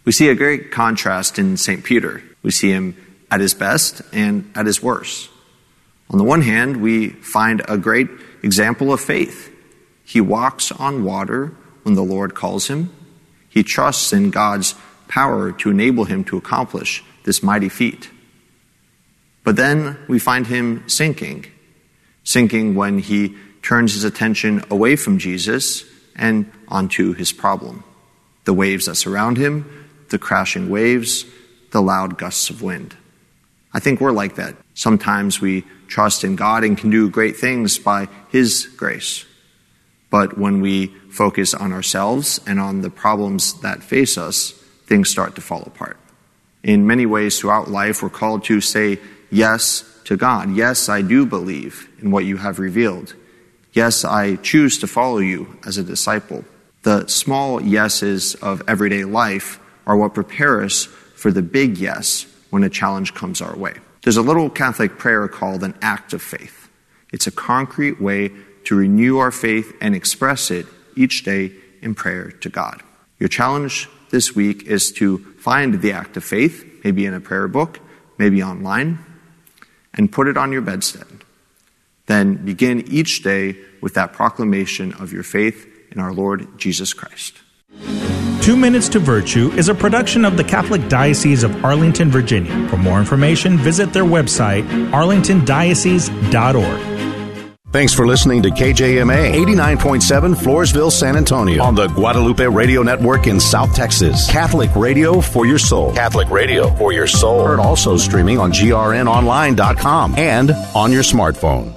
We see a great contrast in St. Peter. We see him at his best and at his worst. On the one hand, we find a great example of faith. He walks on water when the Lord calls him. He trusts in God's power to enable him to accomplish this mighty feat. But then we find him sinking when he turns his attention away from Jesus and onto his problem. The waves that surround him, the crashing waves, the loud gusts of wind. I think we're like that. Sometimes we trust in God and can do great things by His grace. But when we focus on ourselves and on the problems that face us, things start to fall apart. In many ways throughout life, we're called to say yes to God. Yes, I do believe in what you have revealed. Yes, I choose to follow you as a disciple. The small yeses of everyday life are what prepare us for the big yes when a challenge comes our way. There's a little Catholic prayer called an act of faith. It's a concrete way to renew our faith and express it each day in prayer to God. Your challenge this week is to find the act of faith, maybe in a prayer book, maybe online, and put it on your bedstead. Then begin each day with that proclamation of your faith in our Lord Jesus Christ. 2 Minutes to Virtue is a production of the Catholic Diocese of Arlington, Virginia. For more information, visit their website, arlingtondiocese.org. Thanks for listening to KJMA 89.7 Floresville, San Antonio on the Guadalupe Radio Network in South Texas. Catholic radio for your soul. Catholic radio for your soul. Heard also streaming on grnonline.com and on your smartphone.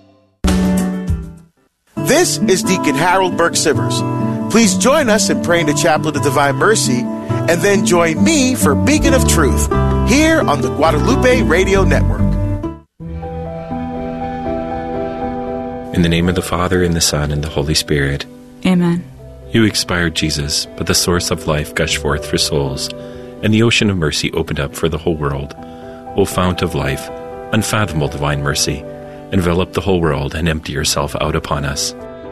This is Deacon Harold Burke Sivers. Please join us in praying the Chaplet of Divine Mercy, and then join me for Beacon of Truth here on the Guadalupe Radio Network. In the name of the Father, and the Son, and the Holy Spirit. Amen. You expired, Jesus, but the source of life gushed forth for souls, and the ocean of mercy opened up for the whole world. O fount of life, unfathomable divine mercy, envelop the whole world and empty yourself out upon us.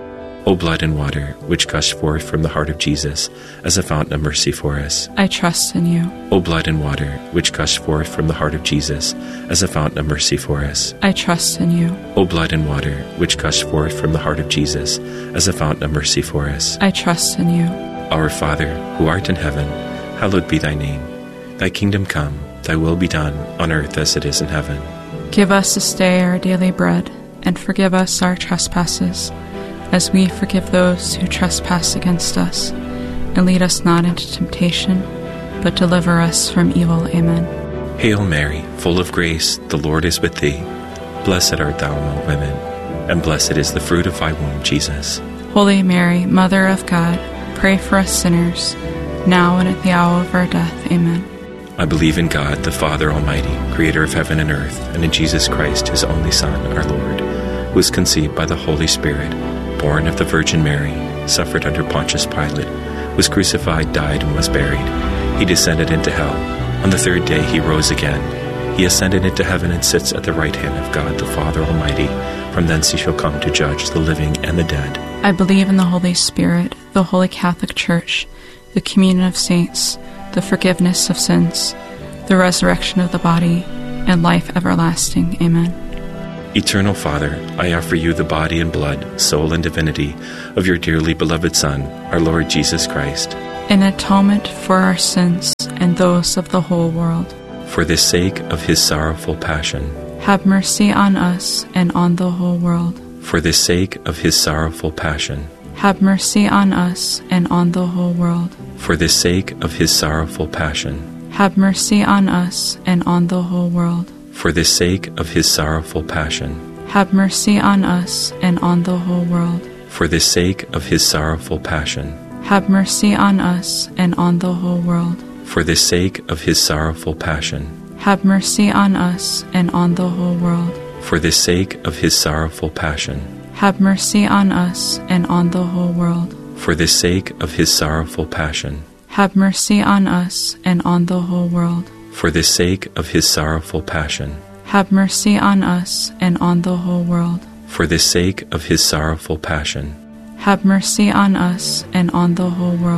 O blood and water, which gushed forth from the heart of Jesus as a fountain of mercy for us. I trust in you. O blood and water, which gushed forth from the heart of Jesus as a fountain of mercy for us. I trust in you. O blood and water, which gushed forth from the heart of Jesus as a fountain of mercy for us. I trust in you. Our Father, who art in heaven, hallowed be thy name. Thy kingdom come, thy will be done, on earth as it is in heaven. Give us this day our daily bread, and forgive us our trespasses, as we forgive those who trespass against us. And lead us not into temptation, but deliver us from evil. Amen. Hail Mary, full of grace, the Lord is with thee. Blessed art thou among women, and blessed is the fruit of thy womb, Jesus. Holy Mary, Mother of God, pray for us sinners, now and at the hour of our death. Amen. I believe in God, the Father Almighty, creator of heaven and earth, and in Jesus Christ, his only Son, our Lord, who was conceived by the Holy Spirit, born of the Virgin Mary, suffered under Pontius Pilate, was crucified, died, and was buried. He descended into hell. On the third day he rose again. He ascended into heaven and sits at the right hand of God the Father Almighty. From thence he shall come to judge the living and the dead. I believe in the Holy Spirit, the Holy Catholic Church, the communion of saints, the forgiveness of sins, the resurrection of the body, and life everlasting. Amen. Eternal Father, I offer you the body and blood, soul and divinity of your dearly beloved Son, our Lord Jesus Christ, in atonement for our sins and those of the whole world. For the sake of his sorrowful passion, have mercy on us and on the whole world. For the sake of his sorrowful passion, have mercy on us and on the whole world. For the sake of his sorrowful passion, have mercy on us and on the whole world. For the sake of his sorrowful passion, have mercy on us and on the whole world. For the sake of his sorrowful passion, have mercy on us and on the whole world. For the sake of his sorrowful passion, have mercy on us and on the whole world. For the sake of his sorrowful passion, have mercy on us and on the whole world. For the sake of his sorrowful passion, have mercy on us and on the whole world. For the sake of his sorrowful passion, have mercy on us and on the whole world. For the sake of his sorrowful passion, have mercy on us and on the whole world.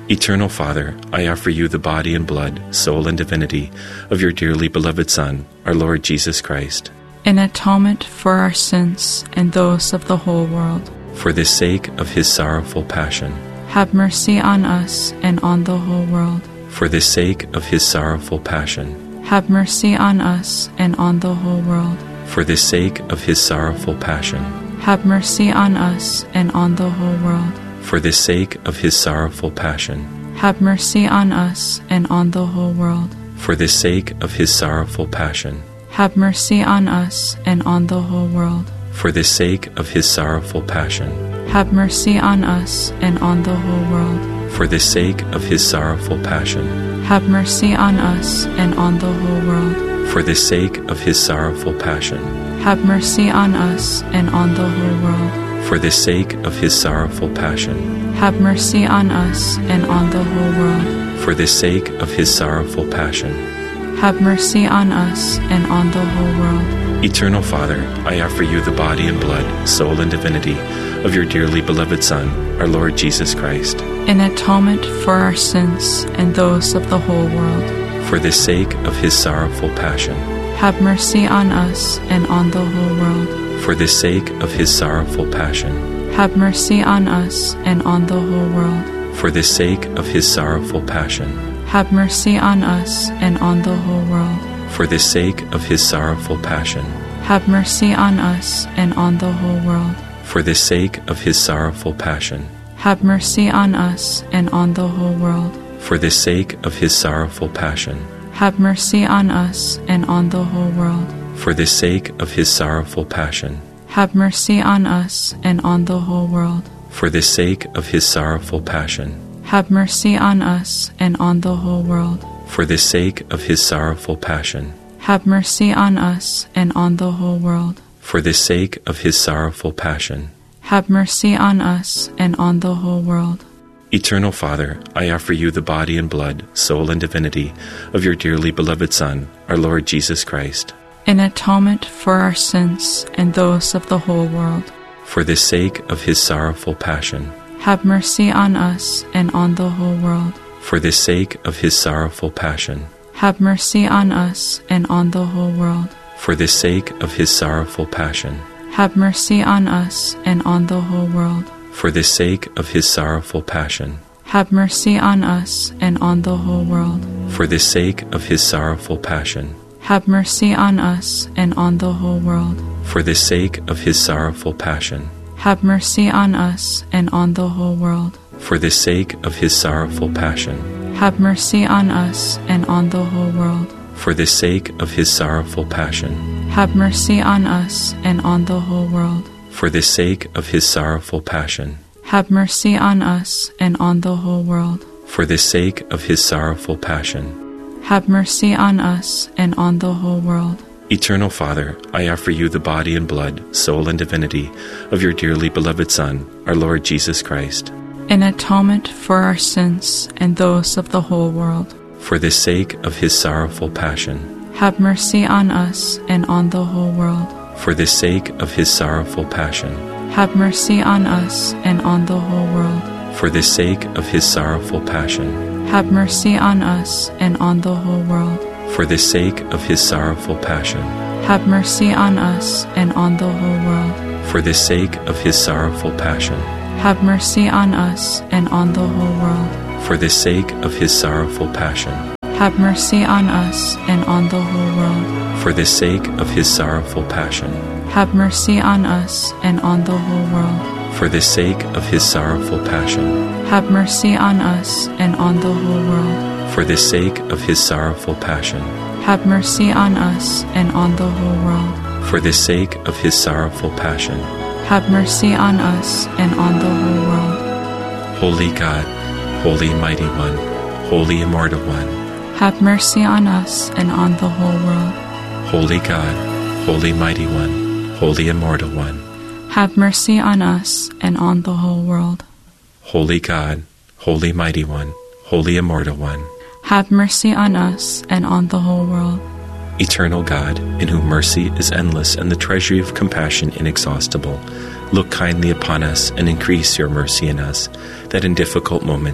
Eternal Father, I offer you the body and blood, soul and divinity of your dearly beloved Son, our Lord Jesus Christ, in atonement for our sins and those of the whole world. for the sake of his sorrowful passion, Have mercy on us and on the whole world. for the sake of his sorrowful passion, Have mercy on us and on the whole world. for the sake of his sorrowful passion, Have mercy on us and on the whole world. for the sake of his sorrowful passion, Have mercy on us and on the whole world. for the sake of his sorrowful passion, Have mercy on us and on the whole world. for the sake of his sorrowful passion, Have mercy on us and on the whole world. for the sake of his sorrowful passion, Have mercy on us and on the whole world. for the sake of his sorrowful passion, Have mercy on us and on the whole world. for the sake of his sorrowful passion, Have mercy on us and on the whole world. for the sake of his sorrowful passion. Have mercy on us and on the whole world. Eternal Father, I offer you the body and blood, soul and divinity of your dearly beloved Son, our Lord Jesus Christ, In atonement for our sins and those of the whole world. for the sake of his sorrowful passion, Have mercy on us and on the whole world. for the sake of his sorrowful passion, Have mercy on us and on the whole world. for the sake of his sorrowful passion, Have mercy on us and on the whole world. for the sake of his sorrowful passion, Have mercy on us and on the whole world. for the sake of his sorrowful passion, Have mercy on us and on the whole world. for the sake of his sorrowful passion, Have mercy on us and on the whole world. for the sake of his sorrowful passion, Have mercy on us and on the whole world. for the sake of his sorrowful passion, Have mercy on us and on the whole world. for the sake of his sorrowful passion, Have mercy on us and on the whole world. for the sake of his sorrowful passion. Have mercy on us and on the whole world. Eternal Father, I offer you the body and blood, soul and divinity of your dearly beloved Son, our Lord Jesus Christ, In atonement for our sins and those of the whole world. for the sake of his sorrowful passion, Have mercy on us and on the whole world. for the sake of his sorrowful passion, Have mercy on us and on the whole world. for the sake of his sorrowful passion, Have mercy on us and on the whole world. for the sake of his sorrowful passion, Have mercy on us and on the whole world. for the sake of his sorrowful passion, Have mercy on us and on the whole world. for the sake of his sorrowful passion, Have mercy on us and on the whole world. for the sake of his sorrowful passion, Have mercy on us and on the whole world. for the sake of his sorrowful passion, Have mercy on us and on the whole world. for the sake of his sorrowful passion, Have mercy on us and on the whole world. for the sake of his sorrowful passion. Have mercy on us and on the whole world. Eternal Father, I offer you the body and blood, soul and divinity of your dearly beloved Son, our Lord Jesus Christ, In atonement for our sins and those of the whole world. for the sake of his sorrowful passion, Have mercy on us and on the whole world. for the sake of his sorrowful passion, Have mercy on us and on the whole world. for the sake of his sorrowful passion, Have mercy on us and on the whole world. for the sake of his sorrowful passion, Have mercy on us and on the whole world. for the sake of his sorrowful passion, Have mercy on us and on the whole world. for the sake of his sorrowful passion, Have mercy on us and on the whole world. for the sake of his sorrowful passion, Have mercy on us and on the whole world. for the sake of his sorrowful passion, Have mercy on us and on the whole world. for the sake of his sorrowful passion, Have mercy on us and on the whole world. for the sake of his sorrowful passion. Have mercy on us and on the whole world. Holy God, Holy Mighty One, Holy Immortal One, Have mercy on us and on the whole world. Holy God, Holy Mighty One, Holy Immortal One, Have mercy on us and on the whole world. Holy God, Holy Mighty One, Holy Immortal One, Have mercy on us and on the whole world. Eternal God, in whom mercy is endless and the treasury of compassion inexhaustible, look kindly upon us and increase your mercy in us, that in difficult moments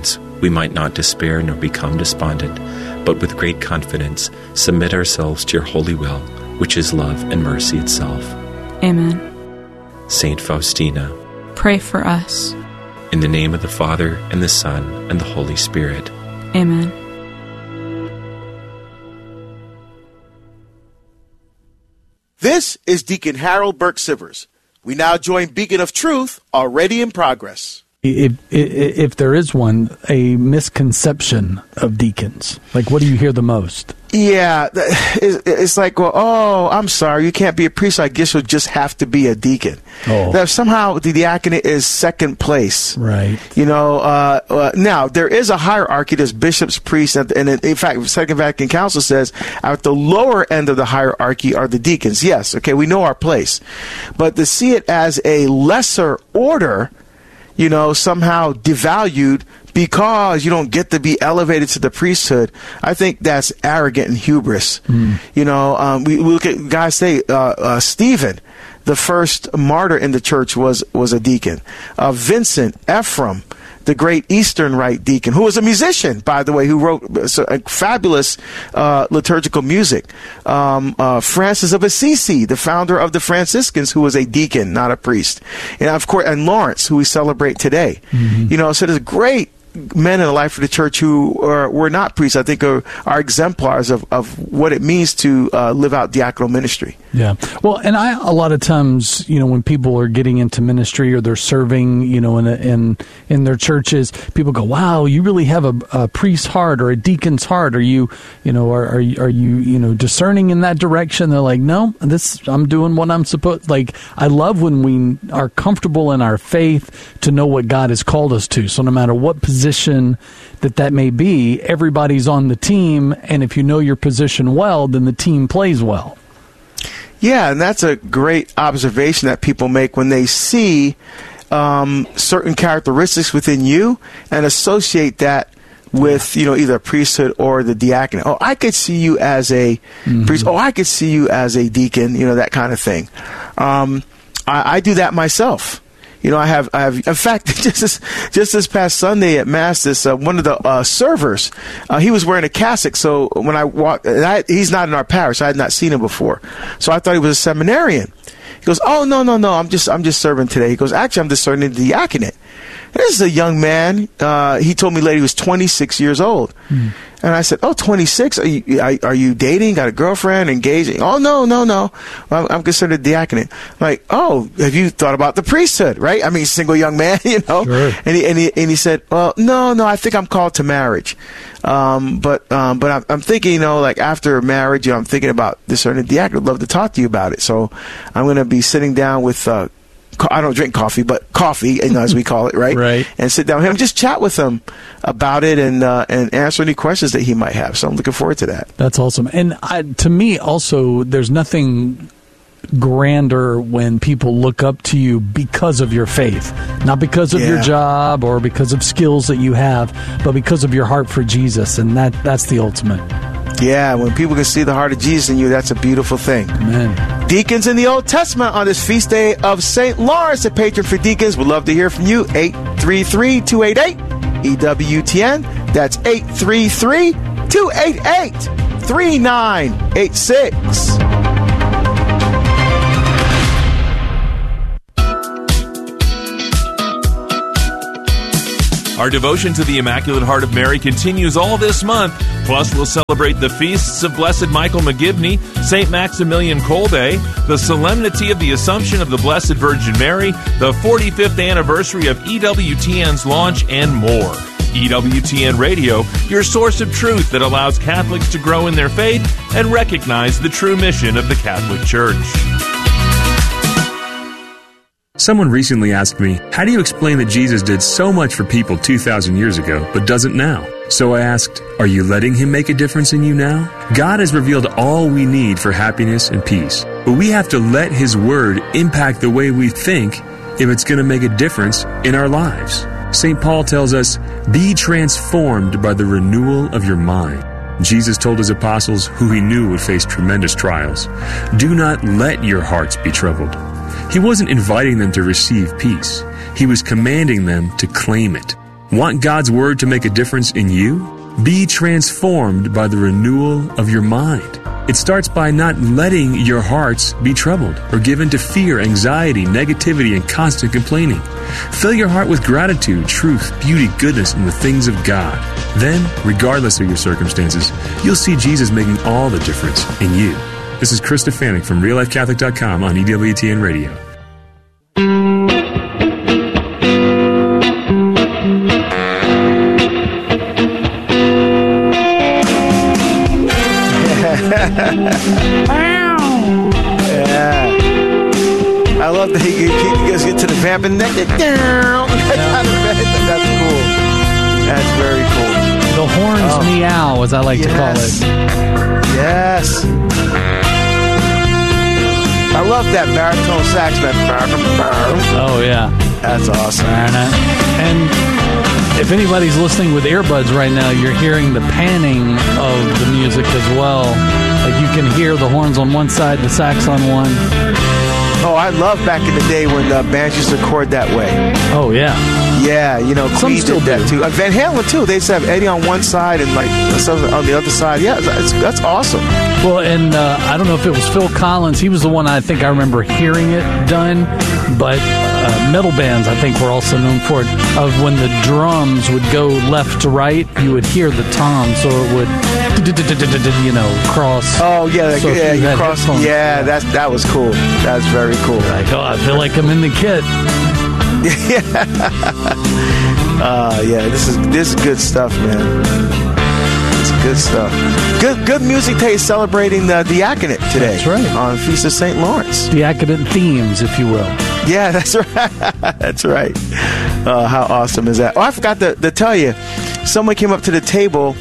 we might not despair nor become despondent, but with great confidence submit ourselves to your holy will, which is love and mercy itself. Amen. Saint Faustina, pray for us. in the name of the Father, and the Son, and the Holy Spirit. Amen. This is Deacon Harold Burke Sivers. We now join Beacon of Truth, already in progress. If there is one, a misconception of deacons, like what do you hear the most? Yeah, it's like, well, oh, I'm sorry, you can't be a priest, I guess you'll just have to be a deacon. Oh. That somehow the diaconate is second place. Right. You know, now, there is a hierarchy, there's bishops, priests, and in fact, Second Vatican Council says at the lower end of the hierarchy are the deacons. Yes, okay, we know our place. But to see it as a lesser order, you know, somehow devalued because you don't get to be elevated to the priesthood, I think that's arrogant and hubris. You know, we look at guys say Stephen, the first martyr in the church, was a deacon. Vincent, Ephraim, the great Eastern Rite deacon, who was a musician, by the way, who wrote fabulous liturgical music. Francis of Assisi, the founder of the Franciscans, who was a deacon, not a priest. And of course, and Lawrence, who we celebrate today. You know, so there's great men in the life of the church who were not priests, I think are exemplars of what it means to live out diaconal ministry. Yeah. Well, and a lot of times, you know, when people are getting into ministry or they're serving, you know, in their churches, people go, wow, you really have a priest's heart or a deacon's heart. Are you, you know, are you discerning in that direction? They're like, no, I'm doing what I'm supposed. Like, I love when we are comfortable in our faith to know what God has called us to. So no matter what position that may be, everybody's on the team, and if you know your position well, then the team plays well. Yeah, and that's a great observation that people make when they see certain characteristics within you and associate that with, you know, either a priesthood or the diaconate. Oh, I could see you as a priest. Oh, I could see you as a deacon, you know, that kind of thing. I do that myself. You know, I have. In fact, just this past Sunday at Mass, this one of the servers, he was wearing a cassock. So when I walked, he's not in our parish. I had not seen him before, so I thought he was a seminarian. He goes, "Oh no, I'm just serving today." He goes, "Actually, I'm discerning the diaconate." This is a young man. He told me later he was 26 years old. And I said, "Oh, 26? Are you dating? Got a girlfriend? Engaging?" "Oh, no. I'm considered diaconate." I'm like, "Oh, have you thought about the priesthood?" Right? I mean, single young man, you know. Sure. And he said, "Well, no. I think I'm called to marriage, but I'm thinking, you know, like after marriage, you know, I'm thinking about discerning diaconate. I'd love to talk to you about it. So I'm going to be sitting down with." I don't drink coffee, but coffee, you know, as we call it, right? Right. And sit down with him, just chat with him about it and answer any questions that he might have. So I'm looking forward to that. That's awesome. And to me, also, there's nothing grander when people look up to you because of your faith, not because of your job or because of skills that you have, but because of your heart for Jesus. And that's the ultimate. Yeah, when people can see the heart of Jesus in you, that's a beautiful thing. Amen. Deacons in the Old Testament on this feast day of St. Lawrence, the patron for deacons. We'd love to hear from you. 833-288-EWTN. That's 833-288-3986. Our devotion to the Immaculate Heart of Mary continues all this month. Plus, we'll celebrate the feasts of Blessed Michael McGivney, St. Maximilian Kolbe, the Solemnity of the Assumption of the Blessed Virgin Mary, the 45th anniversary of EWTN's launch, and more. EWTN Radio, your source of truth that allows Catholics to grow in their faith and recognize the true mission of the Catholic Church. Someone recently asked me, how do you explain that Jesus did so much for people 2,000 years ago, but doesn't now? So I asked, are you letting Him make a difference in you now? God has revealed all we need for happiness and peace, but we have to let His Word impact the way we think if it's going to make a difference in our lives. St. Paul tells us, be transformed by the renewal of your mind. Jesus told His apostles, who He knew would face tremendous trials, do not let your hearts be troubled. He wasn't inviting them to receive peace. He was commanding them to claim it. Want God's Word to make a difference in you? Be transformed by the renewal of your mind. It starts by not letting your hearts be troubled or given to fear, anxiety, negativity, and constant complaining. Fill your heart with gratitude, truth, beauty, goodness, and the things of God. Then, regardless of your circumstances, you'll see Jesus making all the difference in you. This is Chris Stefanik from RealLifeCatholic.com on EWTN Radio. Yeah. I love that he goes get to the vamp and neck. That's cool. That's very cool. The horns meow, as I like to call it. Yes. I love that baritone sax, man. Oh, yeah. That's awesome. And if anybody's listening with earbuds right now, you're hearing the panning of the music as well. Like you can hear the horns on one side, the sax on one. Oh, I love back in the day when bands used to record that way. Oh, yeah. Yeah, you know, Queen still did that too. Van Halen too. They used to have Eddie on one side and like something on the other side. Yeah, that's awesome. Well, and I don't know if it was Phil Collins. He was the one I think I remember hearing it done. But metal bands, I think, were also known for it. Of when the drums would go left to right, you would hear the tom, so it would, cross. Oh yeah, so yeah, you cross. Yeah, that was cool. That's very cool. Like, oh, I feel like I'm in the kit. Yeah, this is good stuff, man. It's good stuff. Good music taste celebrating the diaconate today. That's right. On Feast of St. Lawrence. Diaconate themes, if you will. Yeah, that's right. That's right. How awesome is that? Oh, I forgot to tell you. Someone came up to the table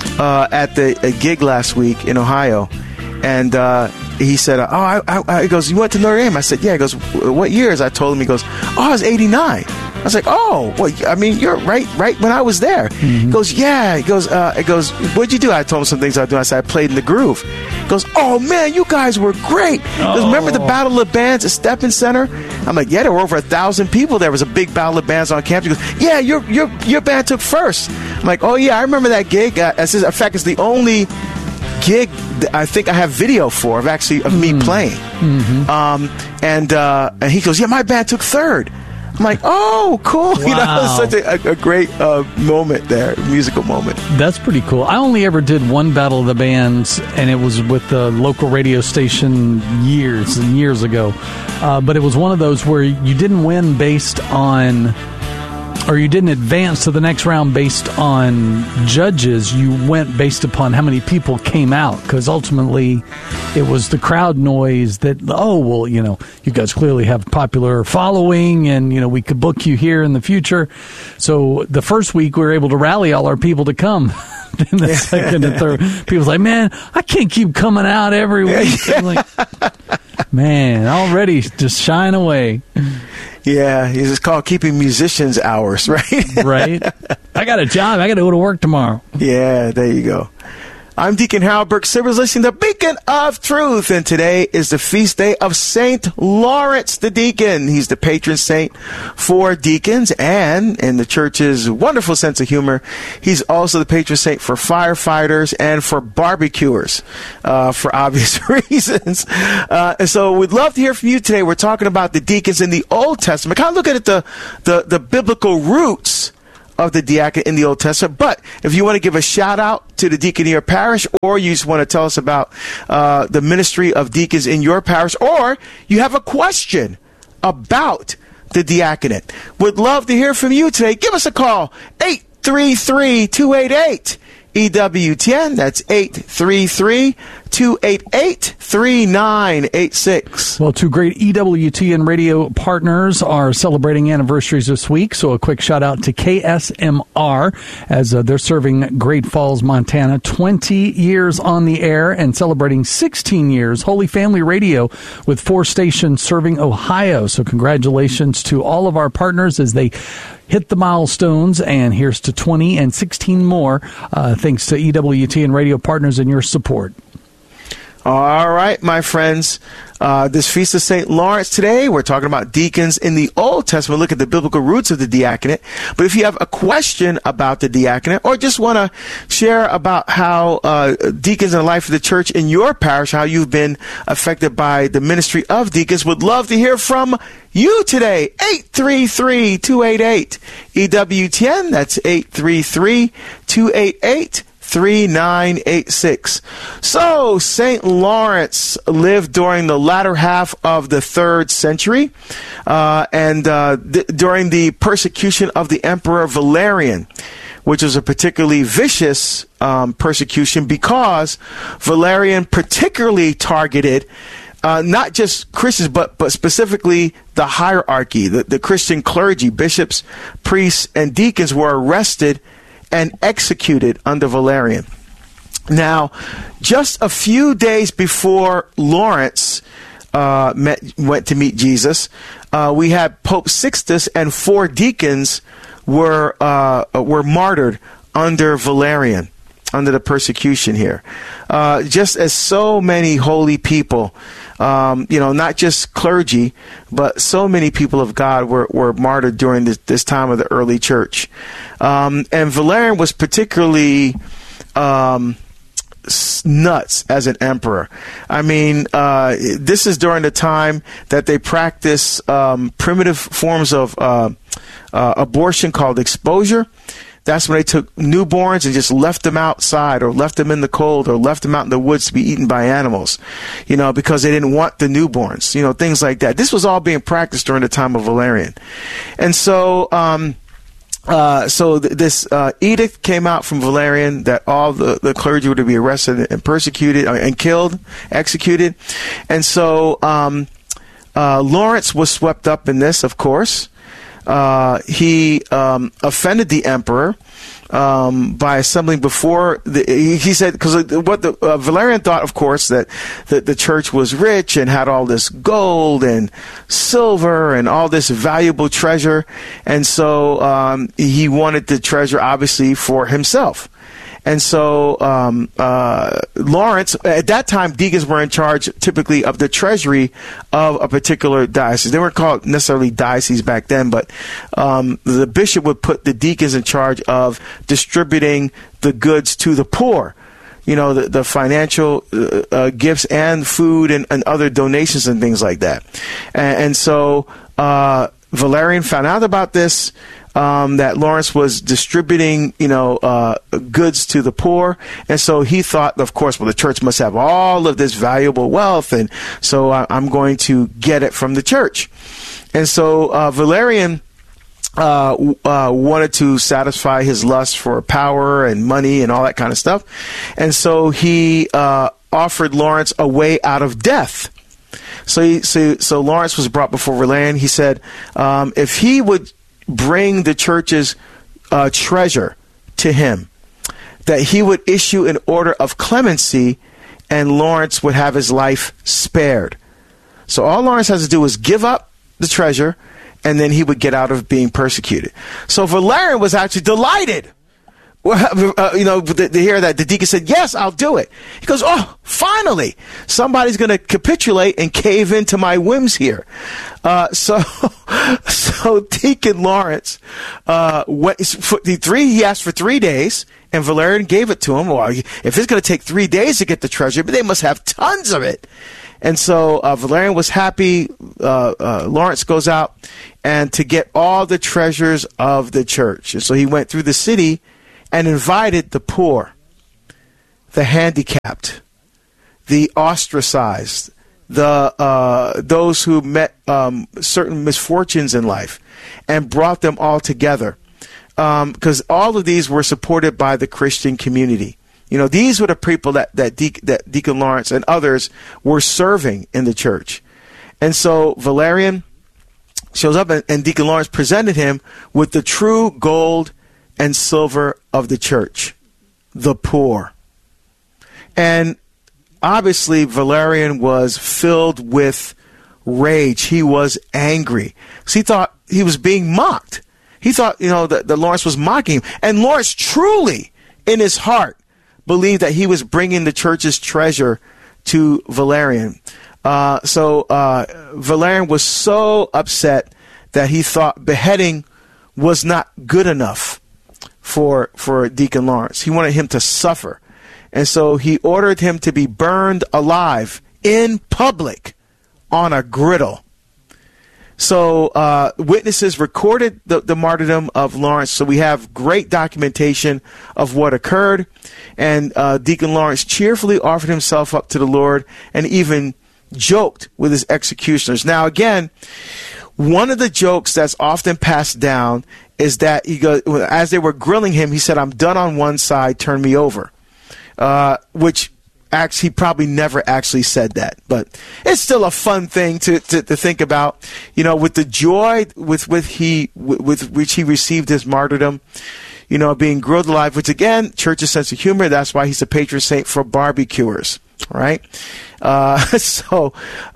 at a gig last week in Ohio, and he said, he goes, you went to Notre Dame? I said, yeah. He goes, what years? I told him. He goes, I was 89. I was like, oh, well, I mean, you're right when I was there. Mm-hmm. He goes, yeah. He goes, what'd you do? I told him some things I was doing. I said, I played in the Groove. He goes, oh, man, you guys were great. He goes, remember the Battle of Bands at Steppen Center? I'm like, yeah, there were over 1,000 people. There was a big Battle of Bands on campus. He goes, yeah, your band took first. I'm like, oh, yeah, I remember that gig. In fact, it's the only gig I think I have video for of me playing. Mm-hmm. And he goes, yeah, my band took third. I'm like, oh, cool. Wow. You know, it was such a great moment there, musical moment. That's pretty cool. I only ever did one Battle of the Bands, and it was with the local radio station years and years ago. But it was one of those where you didn't win based on, or you didn't advance to the next round based on judges. You went based upon how many people came out, because ultimately it was the crowd noise that, you guys clearly have a popular following, and, we could book you here in the future. So the first week we were able to rally all our people to come. Then the second and third, people's like, man, I can't keep coming out every week. I'm like, man, already just shying away. Yeah, it's called keeping musicians hours, right? Right. I got a job. I got to go to work tomorrow. Yeah, there you go. I'm Deacon Harold Burke Sivers, listening to Beacon of Truth, and today is the feast day of St. Lawrence the Deacon. He's the patron saint for deacons, and in the church's wonderful sense of humor, he's also the patron saint for firefighters and for barbecuers, for obvious reasons. And so we'd love to hear from you today. We're talking about the deacons in the Old Testament, kind of looking at the biblical roots of the diaconate in the Old Testament. But if you want to give a shout out to the deacon in your parish, or you just want to tell us about the ministry of deacons in your parish, or you have a question about the diaconate, would love to hear from you today. Give us a call, 833-288 EWTN. That's 833-288-3986. Well, two great EWTN radio partners are celebrating anniversaries this week, so a quick shout out to KSMR as they're serving Great Falls, Montana, 20 years on the air, and celebrating 16 years Holy Family Radio with 4 stations serving Ohio. So congratulations to all of our partners as they hit the milestones, and here's to 20 and 16 more, thanks to EWTN radio partners and your support. All right, my friends. This Feast of St. Lawrence today, we're talking about deacons in the Old Testament. Look at the biblical roots of the diaconate. But if you have a question about the diaconate or just want to share about how deacons in the life of the church in your parish, how you've been affected by the ministry of deacons, would love to hear from you today. 833-288-EWTN. That's 833-288-3986. So, St. Lawrence lived during the latter half of the 3rd century and during the persecution of the Emperor Valerian, which was a particularly vicious persecution because Valerian particularly targeted not just Christians, but specifically the hierarchy, the Christian clergy, bishops, priests, and deacons were arrested and executed under Valerian. Now, just a few days before Lawrence went to meet Jesus, we had Pope Sixtus and 4 deacons were martyred under Valerian, under the persecution here. Just as so many holy people, not just clergy, but so many people of God were martyred during this time of the early church. And Valerian was particularly nuts as an emperor. I mean, this is during the time that they practiced primitive forms of abortion called exposure. That's when they took newborns and just left them outside or left them in the cold or left them out in the woods to be eaten by animals, because they didn't want the newborns, things like that. This was all being practiced during the time of Valerian. And so, this edict came out from Valerian that all the clergy were to be arrested and persecuted and killed, executed. And so, Lawrence was swept up in this, of course. He offended the emperor by assembling before he said, because what Valerian thought, of course, that the church was rich and had all this gold and silver and all this valuable treasure, and so he wanted the treasure obviously for himself. And so Lawrence, at that time, deacons were in charge typically of the treasury of a particular diocese. They weren't called necessarily dioceses back then, but the bishop would put the deacons in charge of distributing the goods to the poor. The financial gifts and food and other donations and things like that. And so Valerian found out about this, that Lawrence was distributing, goods to the poor. And so he thought, of course, well, the church must have all of this valuable wealth. And so I'm going to get it from the church. And so Valerian wanted to satisfy his lust for power and money and all that kind of stuff. And so he offered Lawrence a way out of death. So Lawrence was brought before Valerian. He said, if he would bring the church's treasure to him, that he would issue an order of clemency and Lawrence would have his life spared. So all Lawrence has to do is give up the treasure and then he would get out of being persecuted. So Valerian was actually delighted to hear that. The deacon said, yes, I'll do it. He goes, oh, finally, somebody's going to capitulate and cave into my whims here. So Deacon Lawrence, he asked for 3 days, and Valerian gave it to him. Well, if it's going to take 3 days to get the treasure, but they must have tons of it. And so Valerian was happy. Lawrence goes out and to get all the treasures of the church. And so he went through the city and invited the poor, the handicapped, the ostracized, those who met certain misfortunes in life, and brought them all together. Because all of these were supported by the Christian community. These were the people that Deacon Lawrence and others were serving in the church. And so Valerian shows up, and Deacon Lawrence presented him with the true gold and silver of the church, the poor. And obviously Valerian was filled with rage. He was angry. So he thought he was being mocked. He thought, that Lawrence was mocking him. And Lawrence truly, in his heart, believed that he was bringing the church's treasure to Valerian. Valerian was so upset that he thought beheading was not good enough for Deacon Lawrence. He wanted him to suffer. And so he ordered him to be burned alive in public on a griddle. So witnesses recorded the martyrdom of Lawrence. So we have great documentation of what occurred. And Deacon Lawrence cheerfully offered himself up to the Lord and even joked with his executioners. Now, again, one of the jokes that's often passed down is that he goes, as they were grilling him, he said, "I'm done on one side, turn me over," which he probably never actually said that, but it's still a fun thing to think about. You know, with the joy with which he received his martyrdom, you know, being grilled alive, which again, church's sense of humor. That's why he's a patron saint for barbecuers, right? So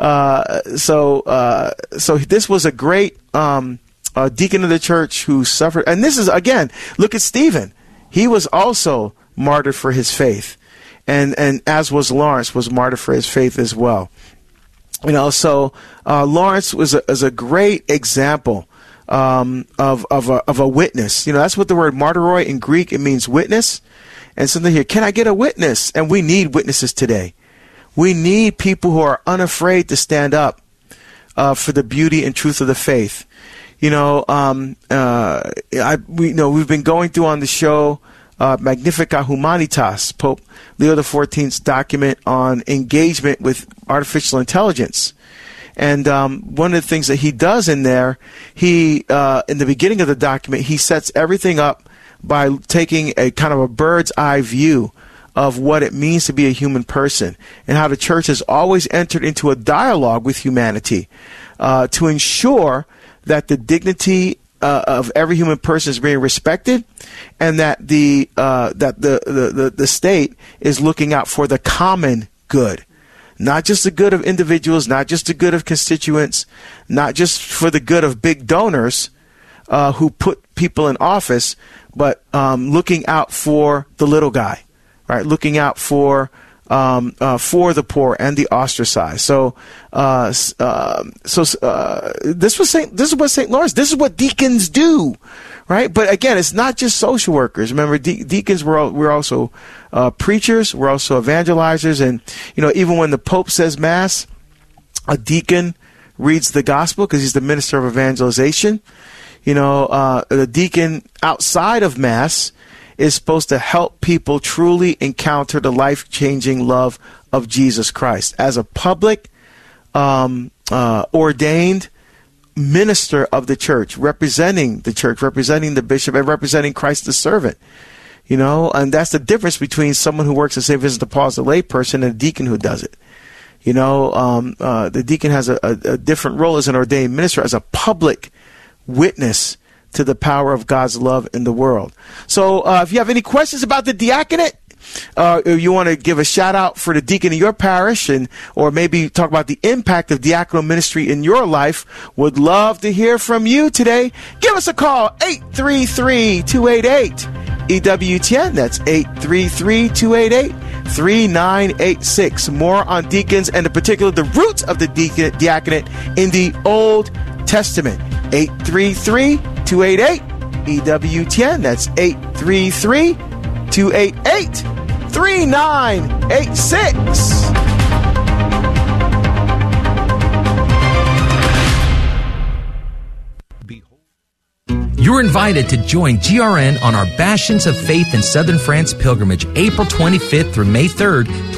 this was a great deacon of the church who suffered, and this is again, look at Stephen. He was also martyred for his faith. And as was Lawrence, was martyred for his faith as well. You know, so Lawrence was a great example of a witness. You know, that's what the word martyroi in Greek, it means witness. And something here, can I get a witness? And we need witnesses today. We need people who are unafraid to stand up for the beauty and truth of the faith. You know, we've been going through on the show Magnificat Humanitas, Pope Leo XIV's document on engagement with artificial intelligence. And one of the things that he does in there, in the beginning of the document, he sets everything up by taking a kind of a bird's eye view of what it means to be a human person and how the church has always entered into a dialogue with humanity to ensure that the dignity of every human person is being respected, and that the state is looking out for the common good, not just the good of individuals, not just the good of constituents, not just for the good of big donors who put people in office, but looking out for the little guy, right? Looking out for the poor and the ostracized. So this is what St. Lawrence. This is what deacons do, right? But again, it's not just social workers. Remember, deacons we're also preachers. We're also evangelizers, and you know, even when the Pope says Mass, a deacon reads the gospel because he's the minister of evangelization. You know, the deacon outside of Mass is supposed to help people truly encounter the life-changing love of Jesus Christ as a public, ordained minister of the church, representing the bishop, and representing Christ the servant. You know, and that's the difference between someone who works at St. Vincent de Paul as a lay person and a deacon who does it. You know, the deacon has a different role as an ordained minister, as a public witness to the power of God's love in the world. So if you have any questions about the diaconate, you want to give a shout out for the deacon in your parish, or maybe talk about the impact of diaconal ministry in your life, would love to hear from you today. Give us a call, 833-288-EWTN. That's 833-288-3986. More on deacons, and in particular the roots of the diaconate in the Old Testament. 833-288-EWTN. That's 833-288-3986. You're invited to join GRN on our Bastions of Faith in Southern France pilgrimage, April 25th through May 3rd,